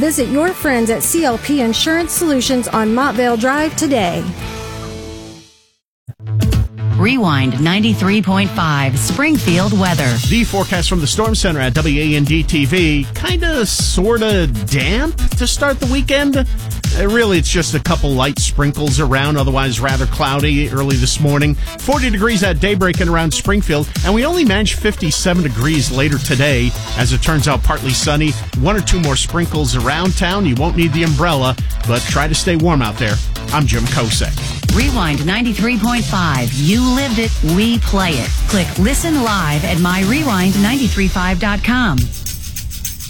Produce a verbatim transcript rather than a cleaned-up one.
Visit your friends at C L P Insurance Solutions on Montvale Drive today. Rewind ninety-three point five Springfield weather. The forecast from the Storm Center at W A N D T V. Kinda, sorta damp to start the weekend. Uh, really, it's just a couple light sprinkles around, otherwise rather cloudy early this morning. forty degrees at daybreak and around Springfield, and we only managed fifty-seven degrees later today. As it turns out, partly sunny. One or two more sprinkles around town. You won't need the umbrella, but try to stay warm out there. I'm Jim Kosek. Rewind ninety-three point five. You lived it, we play it. Click Listen Live at my rewind nine three five dot com.